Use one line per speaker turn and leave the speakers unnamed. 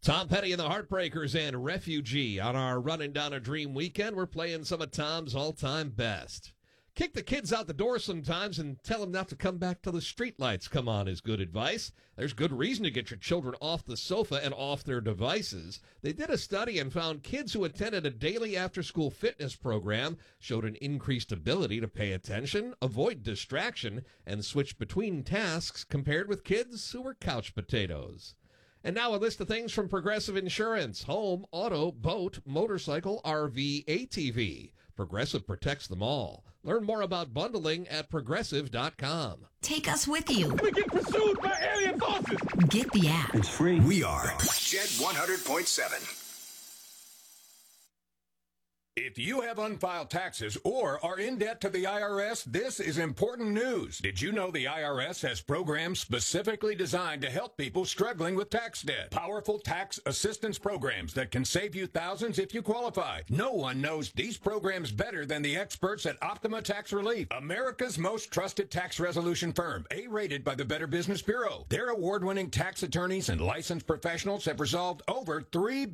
Tom Petty and the Heartbreakers and Refugee. On our Running Down a Dream weekend, we're playing some of Tom's all-time best. Kick the kids out the door sometimes and tell them not to come back till the streetlights come on is good advice. There's good reason to get your children off the sofa and off their devices. They did a study and found kids who attended a daily after-school fitness program showed an increased ability to pay attention, avoid distraction, and switch between tasks compared with kids who were couch potatoes. And now a list of things from Progressive Insurance. Home, auto, boat, motorcycle, RV, ATV. Progressive protects them all. Learn more about bundling at Progressive.com.
Take us with you.
We get pursued by alien forces.
Get the app.
It's free.
We are Jet 100.7. If you have unfiled taxes or are in debt to the IRS, this is important news. Did you know the IRS has programs specifically designed to help people struggling with tax debt? Powerful tax assistance programs that can save you thousands if you qualify. No one knows these programs better than the experts at Optima Tax Relief, America's most trusted tax resolution firm, A-rated by the Better Business Bureau. Their award-winning tax attorneys and licensed professionals have resolved over $3